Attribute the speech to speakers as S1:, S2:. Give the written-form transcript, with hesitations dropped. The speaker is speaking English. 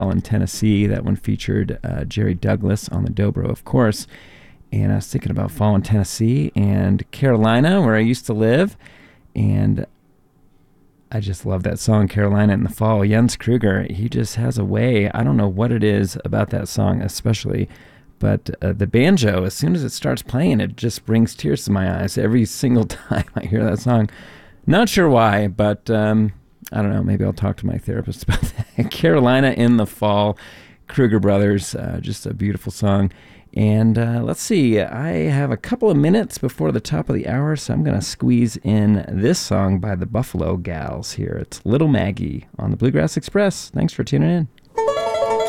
S1: in Tennessee. That one featured Jerry Douglas on the dobro, of course. And I was thinking about fall in Tennessee and Carolina, where I used to live. And I just love that song, Carolina in the Fall. Jens Kruger, he just has a way. I don't know what it is about that song especially, but the banjo, as soon as it starts playing, it just brings tears to my eyes every single time I hear that song. Not sure why, but I don't know. Maybe I'll talk to my therapist about that. Carolina in the Fall, Kruger Brothers, just a beautiful song. And let's see, I have a couple of minutes before the top of the hour, so I'm going to squeeze in this song by the Buffalo Gals here. It's Little Maggie on the Bluegrass Express. Thanks for tuning in.